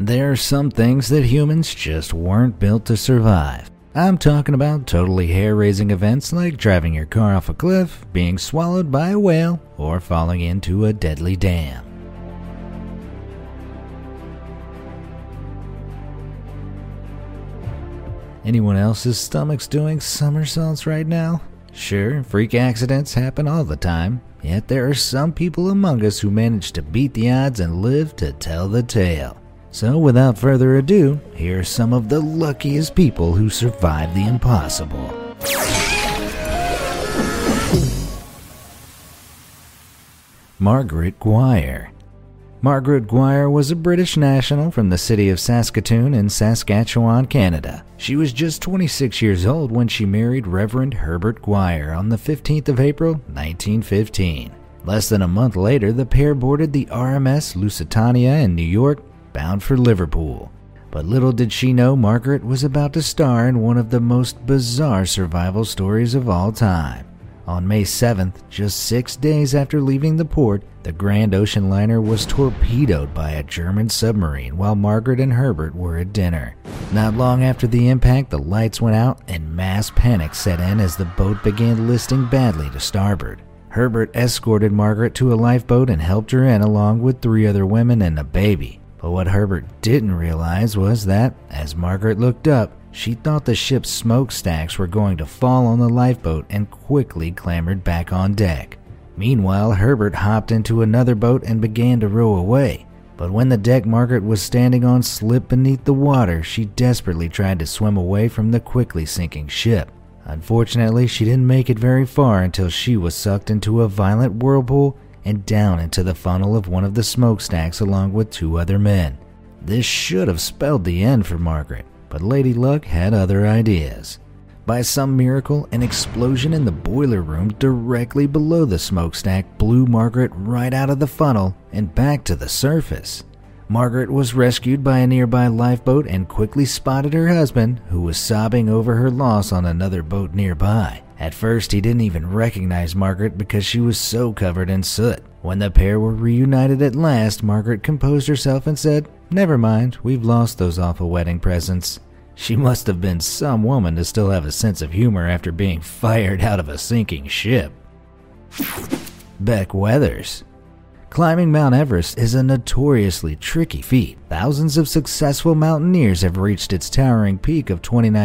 There are some things that humans just weren't built to survive. I'm talking about totally hair-raising events like driving your car off a cliff, being swallowed by a whale, or falling into a deadly dam. Anyone else's stomach's doing somersaults right now? Sure, freak accidents happen all the time, yet there are some people among us who manage to beat the odds and live to tell the tale. So without further ado, here are some of the luckiest people who survived the impossible. Margaret Guire. Margaret Guire was a British national from the city of Saskatoon in Saskatchewan, Canada. She was just 26 years old when she married Reverend Herbert Guire on the 15th of April, 1915. Less than a month later, the pair boarded the RMS Lusitania in New York, bound for Liverpool. But little did she know Margaret was about to star in one of the most bizarre survival stories of all time. On May 7th, just 6 days after leaving the port, the Grand Ocean liner was torpedoed by a German submarine while Margaret and Herbert were at dinner. Not long after the impact, the lights went out and mass panic set in as the boat began listing badly to starboard. Herbert escorted Margaret to a lifeboat and helped her in along with 3 other women and a baby. But what Herbert didn't realize was that, as Margaret looked up, she thought the ship's smokestacks were going to fall on the lifeboat and quickly clambered back on deck. Meanwhile, Herbert hopped into another boat and began to row away. But when the deck Margaret was standing on slipped beneath the water, she desperately tried to swim away from the quickly sinking ship. Unfortunately, she didn't make it very far until she was sucked into a violent whirlpool and down into the funnel of one of the smokestacks along with 2 other men. This should have spelled the end for Margaret, but Lady Luck had other ideas. By some miracle, an explosion in the boiler room directly below the smokestack blew Margaret right out of the funnel and back to the surface. Margaret was rescued by a nearby lifeboat and quickly spotted her husband, who was sobbing over her loss on another boat nearby. At first, he didn't even recognize Margaret because she was so covered in soot. When the pair were reunited at last, Margaret composed herself and said, "Never mind, we've lost those awful wedding presents." She must have been some woman to still have a sense of humor after being fired out of a sinking ship. Beck Weathers. Climbing Mount Everest is a notoriously tricky feat. Thousands of successful mountaineers have reached its towering peak of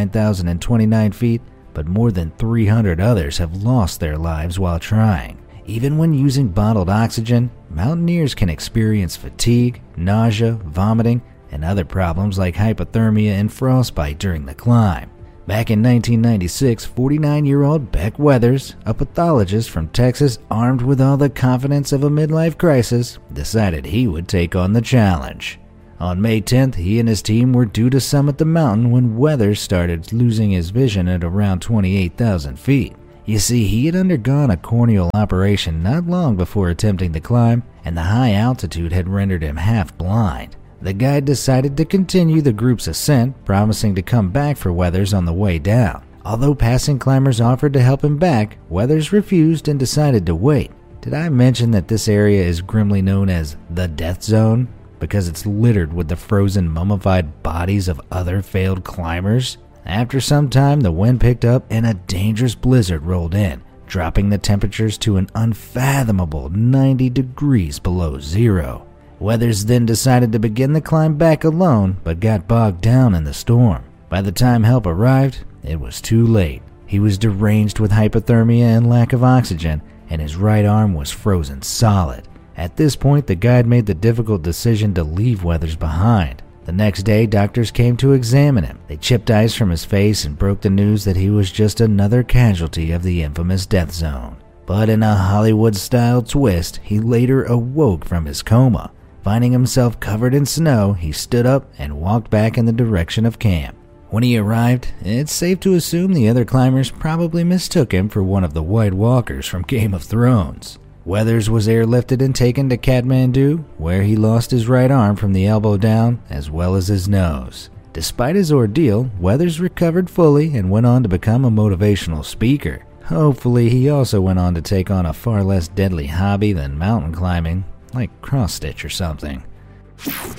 29,029 feet, but more than 300 others have lost their lives while trying. Even when using bottled oxygen, mountaineers can experience fatigue, nausea, vomiting, and other problems like hypothermia and frostbite during the climb. Back in 1996, 49-year-old Beck Weathers, a pathologist from Texas armed with all the confidence of a midlife crisis, decided he would take on the challenge. On May 10th, he and his team were due to summit the mountain when Weathers started losing his vision at around 28,000 feet. You see, he had undergone a corneal operation not long before attempting the climb, and the high altitude had rendered him half blind. The guide decided to continue the group's ascent, promising to come back for Weathers on the way down. Although passing climbers offered to help him back, Weathers refused and decided to wait. Did I mention that this area is grimly known as the Death Zone? Because it's littered with the frozen, mummified bodies of other failed climbers? After some time, the wind picked up and a dangerous blizzard rolled in, dropping the temperatures to an unfathomable 90 degrees below zero. Weathers then decided to begin the climb back alone, but got bogged down in the storm. By the time help arrived, it was too late. He was deranged with hypothermia and lack of oxygen, and his right arm was frozen solid. At this point, the guide made the difficult decision to leave Weathers behind. The next day, doctors came to examine him. They chipped ice from his face and broke the news that he was just another casualty of the infamous Death Zone. But in a Hollywood-style twist, he later awoke from his coma. Finding himself covered in snow, he stood up and walked back in the direction of camp. When he arrived, it's safe to assume the other climbers probably mistook him for one of the White Walkers from Game of Thrones. Weathers was airlifted and taken to Kathmandu, where he lost his right arm from the elbow down, as well as his nose. Despite his ordeal, Weathers recovered fully and went on to become a motivational speaker. Hopefully, he also went on to take on a far less deadly hobby than mountain climbing, like cross-stitch or something.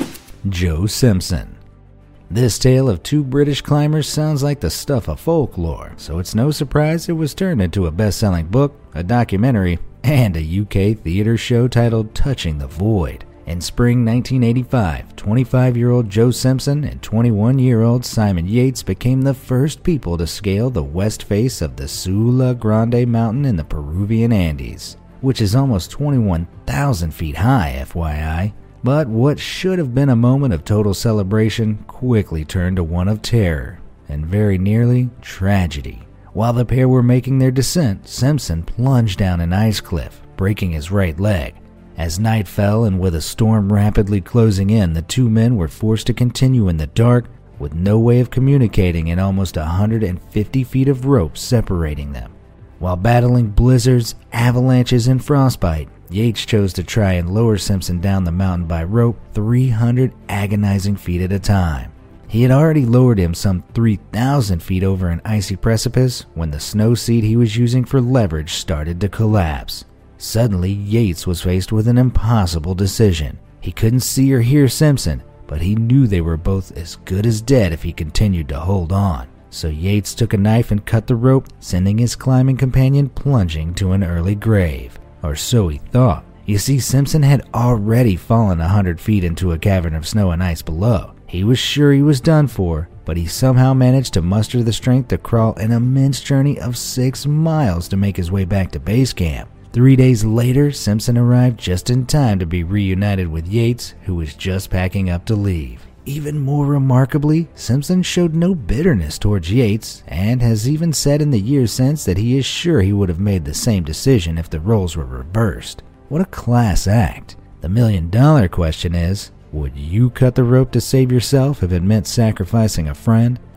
Joe Simpson. This tale of two British climbers sounds like the stuff of folklore, so it's no surprise it was turned into a best-selling book, a documentary, and a UK theater show titled Touching the Void. In spring 1985, 25-year-old Joe Simpson and 21-year-old Simon Yates became the first people to scale the west face of the Sula Grande mountain in the Peruvian Andes, which is almost 21,000 feet high, FYI. But what should have been a moment of total celebration quickly turned to one of terror, and very nearly tragedy. While the pair were making their descent, Simpson plunged down an ice cliff, breaking his right leg. As night fell and with a storm rapidly closing in, the two men were forced to continue in the dark with no way of communicating and almost 150 feet of rope separating them. While battling blizzards, avalanches, and frostbite, Yates chose to try and lower Simpson down the mountain by rope 300 agonizing feet at a time. He had already lowered him some 3,000 feet over an icy precipice when the snow seat he was using for leverage started to collapse. Suddenly, Yates was faced with an impossible decision. He couldn't see or hear Simpson, but he knew they were both as good as dead if he continued to hold on. So Yates took a knife and cut the rope, sending his climbing companion plunging to an early grave. Or so he thought. You see, Simpson had already fallen 100 feet into a cavern of snow and ice below. He was sure he was done for, but he somehow managed to muster the strength to crawl an immense journey of 6 miles to make his way back to base camp. 3 days later, Simpson arrived just in time to be reunited with Yates, who was just packing up to leave. Even more remarkably, Simpson showed no bitterness towards Yates, and has even said in the years since that he is sure he would have made the same decision if the roles were reversed. What a class act. The $1,000,000 question is, would you cut the rope to save yourself if it meant sacrificing a friend?